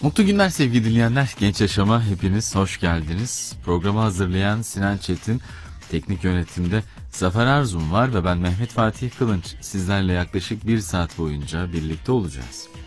Mutlu günler sevgili dinleyenler. Genç Yaşam'a hepiniz hoş geldiniz. Programı hazırlayan Sinan Çetin, teknik yönetimde Zafer Arzum var ve ben Mehmet Fatih Kılınç. Sizlerle yaklaşık bir saat boyunca birlikte olacağız.